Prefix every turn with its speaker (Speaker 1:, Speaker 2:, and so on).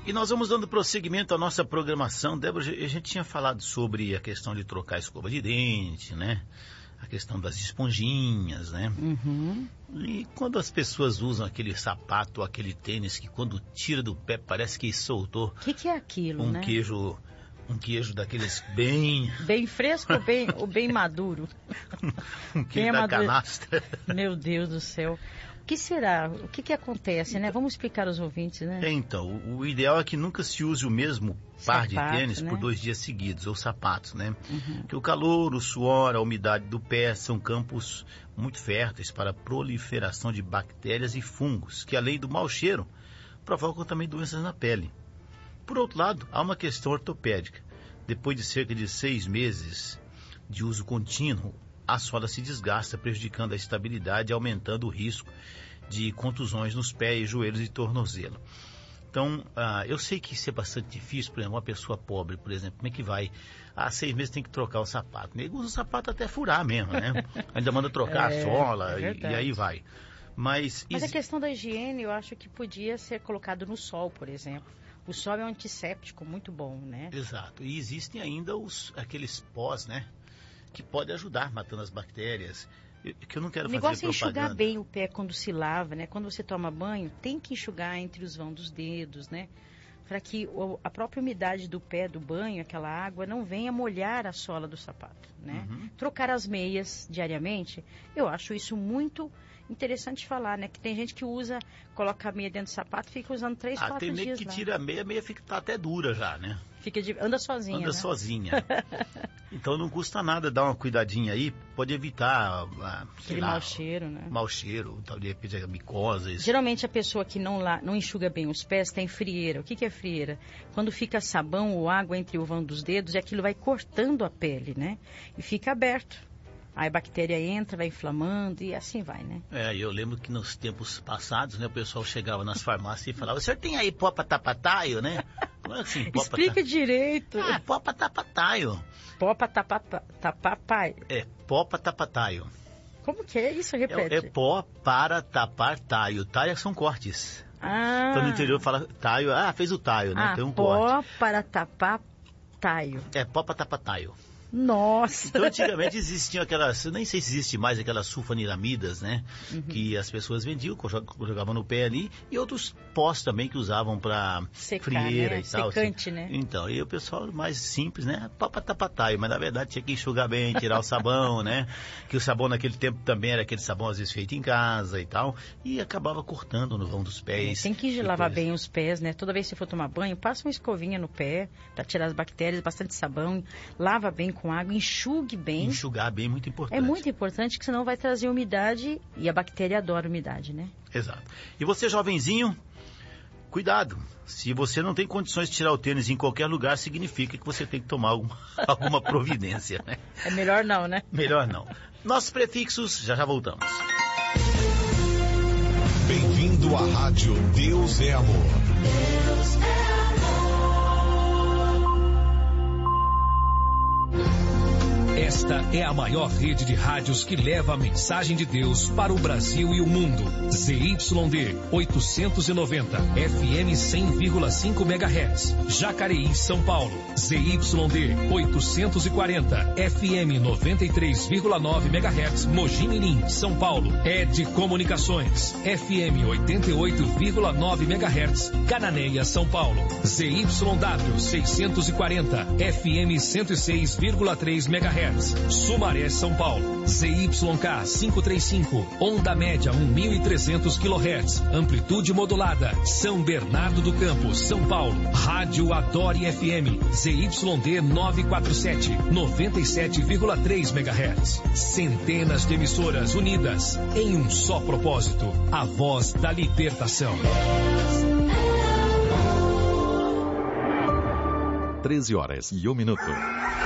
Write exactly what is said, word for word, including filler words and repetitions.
Speaker 1: E nós vamos dando prosseguimento à nossa programação. Débora, a gente tinha falado sobre a questão de trocar a escova de dente, né? A questão das esponjinhas, né?
Speaker 2: Uhum.
Speaker 1: E quando as pessoas usam aquele sapato, aquele tênis que quando tira do pé parece que soltou...
Speaker 2: O que, que é aquilo,
Speaker 1: um
Speaker 2: né?
Speaker 1: queijo, um queijo daqueles bem...
Speaker 2: Bem fresco ou bem, ou bem maduro?
Speaker 1: um queijo da canastra.
Speaker 2: Meu Deus do céu. O que será? O que, que acontece, né? Vamos explicar aos ouvintes, né?
Speaker 1: É, então, o, o ideal é que nunca se use o mesmo par
Speaker 2: Sapato,
Speaker 1: de tênis, né? Por dois dias seguidos, ou sapatos, né?
Speaker 2: Uhum.
Speaker 1: Porque o calor, o suor, a umidade do pé são campos muito férteis para a proliferação de bactérias e fungos, que além do mau cheiro, provocam também doenças na pele. Por outro lado, há uma questão ortopédica. Depois de cerca de seis meses de uso contínuo, a sola se desgasta, prejudicando a estabilidade e aumentando o risco de contusões nos pés, joelhos e tornozelo. Então, ah, eu sei que isso é bastante difícil. Por exemplo, uma pessoa pobre, por exemplo, como é que vai? Há seis meses tem que trocar o sapato. Ele usa o sapato até furar mesmo, né? Ainda manda trocar é, a sola é e, e aí vai. Mas,
Speaker 2: Mas a questão da higiene, eu acho que podia ser colocado no sol, por exemplo. O sol é um antisséptico muito bom, né?
Speaker 1: Exato. E existem ainda os, aqueles pós, né? Que pode ajudar matando as bactérias. Eu, que eu não quero
Speaker 2: o
Speaker 1: fazer
Speaker 2: negócio é
Speaker 1: propaganda.
Speaker 2: enxugar bem o pé quando se lava, né? Quando você toma banho, tem que enxugar entre os vãos dos dedos, né? Para que o, a própria umidade do pé do banho, aquela água, não venha molhar a sola do sapato, né? Uhum. Trocar as meias diariamente, eu acho isso muito interessante falar, né? Que tem gente que usa, coloca a meia dentro do sapato e fica usando três,
Speaker 1: ah,
Speaker 2: quatro
Speaker 1: tem
Speaker 2: dias
Speaker 1: meio que
Speaker 2: lá.
Speaker 1: Tira a meia, a meia fica tá até dura já, né?
Speaker 2: Fica de, anda sozinha,
Speaker 1: Anda
Speaker 2: né?
Speaker 1: sozinha. Então não custa nada dar uma cuidadinha aí, pode evitar ah,
Speaker 2: aquele
Speaker 1: lá,
Speaker 2: mau cheiro, né?
Speaker 1: Mau cheiro, tal, de repente a micose. Isso.
Speaker 2: Geralmente a pessoa que não, lá, não enxuga bem os pés tem frieira. O que, que é frieira? Quando fica sabão ou água entre o vão dos dedos e aquilo vai cortando a pele, né? E fica aberto. Aí a bactéria entra, vai inflamando e assim vai, né?
Speaker 1: É, eu lembro que nos tempos passados, né, o pessoal chegava nas farmácias e falava, o senhor tem aí pó pra tapataio, né? Como é assim, pó
Speaker 2: Explica
Speaker 1: pra...
Speaker 2: direito.
Speaker 1: Ah, pó pra tapataio.
Speaker 2: Pó pra tapapai.
Speaker 1: É, pó pra tapataio.
Speaker 2: Como que é isso? Repete.
Speaker 1: É, é pó para tapar taio. Taio são cortes.
Speaker 2: Ah.
Speaker 1: Então no interior fala taio, ah, fez o taio, né?
Speaker 2: Ah,
Speaker 1: tem um
Speaker 2: pó
Speaker 1: corte.
Speaker 2: para tapar taio.
Speaker 1: É, pó pra tapar taio.
Speaker 2: Nossa!
Speaker 1: Então, antigamente existiam aquelas, eu nem sei se existe mais aquelas sulfanilamidas, né? Uhum. Que as pessoas vendiam, jogavam no pé ali, e outros pós também que usavam para frieira, né? E tal.
Speaker 2: Secante,
Speaker 1: assim.
Speaker 2: né?
Speaker 1: Então, e o pessoal mais simples, né? Papatapataio, mas na verdade tinha que enxugar bem, tirar o sabão, né? Que o sabão naquele tempo também era aquele sabão às vezes feito em casa e tal, e acabava cortando no vão dos pés.
Speaker 2: É, tem que
Speaker 1: depois.
Speaker 2: lavar bem os pés, né? Toda vez que você for tomar banho, passa uma escovinha no pé para tirar as bactérias, bastante sabão, lava bem com água, enxugue bem.
Speaker 1: Enxugar bem é muito importante.
Speaker 2: É muito importante, que senão vai trazer umidade e a bactéria adora umidade, né?
Speaker 1: Exato. E você, jovenzinho, cuidado. Se você não tem condições de tirar o tênis em qualquer lugar, significa que você tem que tomar alguma, alguma providência, né?
Speaker 2: É melhor não, né?
Speaker 1: Melhor não. Nossos prefixos, já já voltamos.
Speaker 3: Bem-vindo à rádio Deus é Amor. Deus é amor.
Speaker 4: Esta é a maior rede de rádios que leva a mensagem de Deus para o Brasil e o mundo. Z Y D oitocentos e noventa, F M cem vírgula cinco megahertz, Jacareí, São Paulo. Z Y D oitocentos e quarenta, F M noventa e três vírgula nove megahertz, Mogi Mirim, São Paulo. Ed Comunicações, F M oitenta e oito vírgula nove megahertz, Cananéia, São Paulo. Z Y W seiscentos e quarenta, F M cento e seis vírgula três megahertz. Sumaré, São Paulo. Z Y K quinhentos e trinta e cinco, onda média mil e trezentos quilohertz, amplitude modulada, São Bernardo do Campo, São Paulo. Rádio Adore F M, Z Y D novecentos e quarenta e sete, noventa e sete vírgula três megahertz. Centenas de emissoras unidas em um só propósito, a voz da libertação.
Speaker 3: treze horas e um minuto.